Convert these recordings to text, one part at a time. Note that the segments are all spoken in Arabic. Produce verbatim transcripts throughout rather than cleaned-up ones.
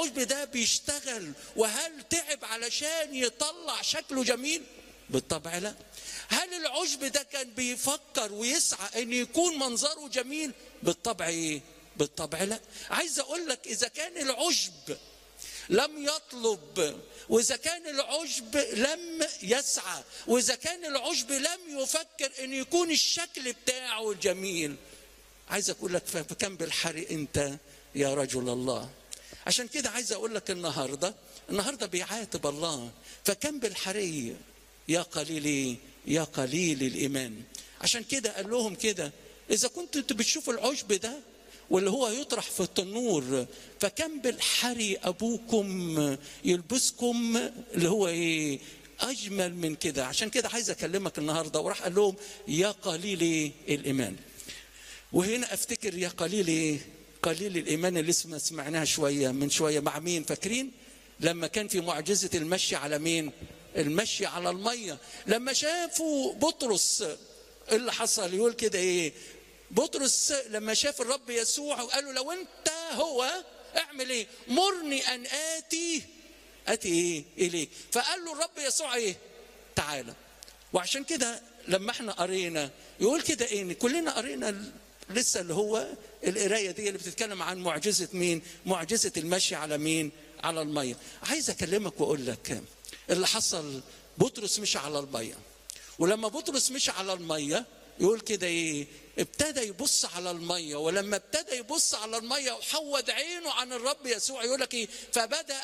العشب ده بيشتغل وهل تعب علشان يطلع شكله جميل؟ بالطبع لا. هل العشب ده كان بيفكر ويسعى ان يكون منظره جميل؟ بالطبع ايه؟ بالطبع لا. عايز اقول لك اذا كان العشب لم يطلب، واذا كان العشب لم يسعى، واذا كان العشب لم يفكر ان يكون الشكل بتاعه جميل، عايز اقول لك فكم بالحري انت يا رجل الله. عشان كده عايز اقول لك النهارده النهارده بيعاتب الله، فكم بالحري يا قليل يا قليل الايمان. عشان كده قال لهم كده اذا كنتوا انتوا بتشوفوا العشب ده واللي هو يطرح في التنور، فكم بالحري ابوكم يلبسكم اللي هو ايه اجمل من كده. عشان كده عايز اكلمك النهارده، وراح قال لهم يا قليل الايمان. وهنا افتكر يا قليل قليل الايمان اللي اسمها سمعناها شويه من شويه مع مين؟ فاكرين لما كان في معجزه المشي على مين؟ المشي على الميه. لما شافوا بطرس اللي حصل يقول كده ايه؟ بطرس لما شاف الرب يسوع وقال له لو انت هو اعمل ايه؟ مرني ان اتي اتي ايه اليك. فقال له الرب يسوع ايه؟ تعالى. وعشان كده لما احنا قرينا يقول كده ايه؟ كلنا قرينا لسه اللي هو القرايه دي اللي بتتكلم عن معجزه مين؟ معجزه المشي على مين؟ على الميه. عايز اكلمك واقول لك اللي حصل. بطرس مشي على الميه، ولما بطرس مشي على الميه يقول كده ايه؟ ابتدى يبص على الميه، ولما ابتدى يبص على الميه وحود عينه عن الرب يسوع يقول لك ايه؟ فبدأ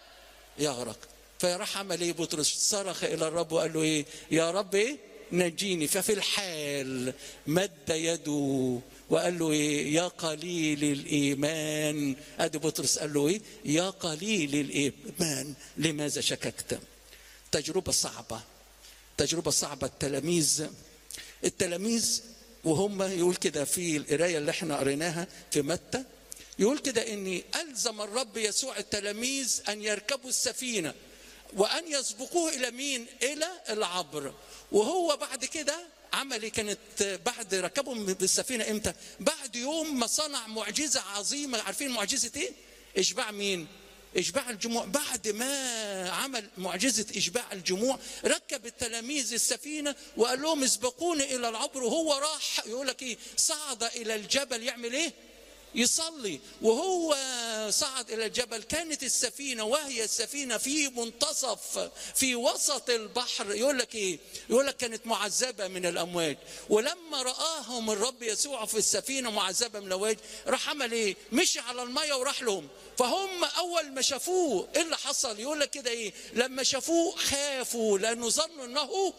يغرق. فراح عمل ايه بطرس؟ صرخ الى الرب وقال له ايه؟ يا رب ايه؟ نجيني. ففي الحال مد يده وقال له ايه؟ يا قليل الايمان. ادي بطرس قال له ايه؟ يا قليل الايمان لماذا شككت؟ تجربه صعبه، تجربه صعبه. التلاميذ التلاميذ وهم يقول كده في القرايه اللي احنا قريناها في متى، يقول كده ان الزم الرب يسوع التلاميذ ان يركبوا السفينه وان يسبقوه الى مين؟ الى العبر. وهو بعد كده عمل كانت بعد ركبهم بالسفينه امتى؟ بعد يوم ما صنع معجزه عظيمه. عارفين معجزه ايه؟ اشباع مين؟ اشباع الجموع. بعد ما عمل معجزه اشباع الجموع ركب التلاميذ السفينه وقال لهم اسبقوني الى العبر. وهو راح يقول لك ايه؟ صعد الى الجبل يعمل ايه؟ يصلي. وهو صعد الى الجبل كانت السفينه وهي السفينه في منتصف في وسط البحر يقول لك ايه؟ يقول لك كانت معذبه من الامواج. ولما راهم الرب يسوع في السفينه معذبه من الامواج راح عمل ايه؟ مشي على الميه وراح لهم. فهم اول ما شافوه ايه اللي حصل؟ يقول لك كده ايه؟ لما شافوه خافوا لانه ظنوا انه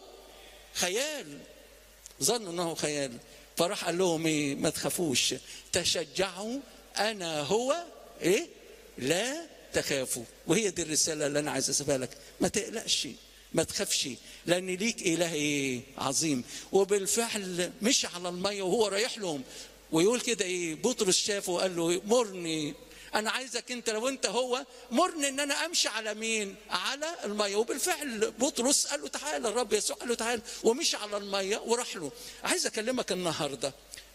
خيال، ظنوا انه خيال. فراح قال لهم ايه؟ ما تخافوش، تشجعوا، انا هو ايه؟ لا تخافوا. وهي دي الرساله اللي انا عايز اسيبها لك. ما تقلقش، ما تخافش، لان ليك اله ايه؟ عظيم. وبالفعل مشي على الميه وهو رايح لهم. ويقول كده ايه؟ بطرس شافه وقال له مرني، انا عايزك انت لو انت هو مرني ان انا امشي على مين؟ على الميه. وبالفعل بطرس قال له تعالى. الرب يسوع قال له تعالى ومشي على الميه وراح له. عايز اكلمك النهارده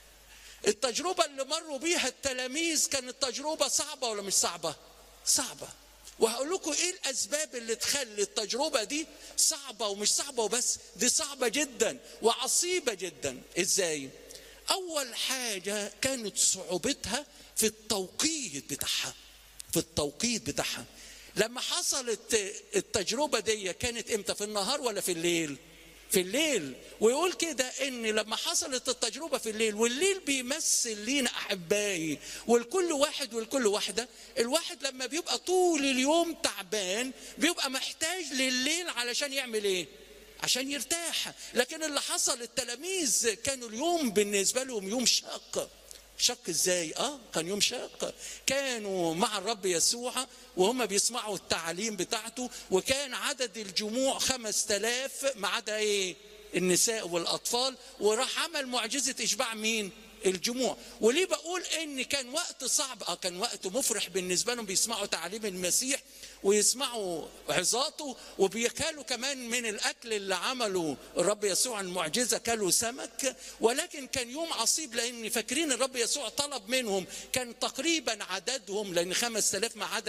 التجربه اللي مروا بيها التلاميذ كانت تجربه صعبه ولا مش صعبه؟ صعبه. وهقول لكم ايه الاسباب اللي تخلي التجربه دي صعبه، ومش صعبه وبس، دي صعبه جدا وعصيبه جدا. ازاي؟ اول حاجه كانت صعوبتها في التوقيت بتاعها، في التوقيت بتاعها. لما حصلت التجربه دي كانت امتى؟ في النهار ولا في الليل؟ في الليل. ويقول كده ان لما حصلت التجربه في الليل، والليل بيمثل لينا احبائي والكل واحد والكل واحده. الواحد لما بيبقى طول اليوم تعبان بيبقى محتاج لليل علشان يعمل ايه؟ عشان يرتاح. لكن اللي حصل التلاميذ كانوا اليوم بالنسبه لهم يوم شاق. شق ازاي؟ اه كان يوم شاق. كانوا مع الرب يسوع وهم بيسمعوا التعليم بتاعته، وكان عدد الجموع خمس تلاف ما عدا ايه؟ النساء والاطفال. وراح عمل معجزه اشباع مين؟ الجموع. وليه بقول ان كان وقت صعب؟ اه كان وقت مفرح بالنسبه لهم، بيسمعوا تعاليم المسيح ويسمعوا عظاته وبياكلوا كمان من الاكل اللي عمله الرب يسوع المعجزه، كلوا سمك. ولكن كان يوم عصيب لان فاكرين الرب يسوع طلب منهم كان تقريبا عددهم، لان خمس تلاف ما عدا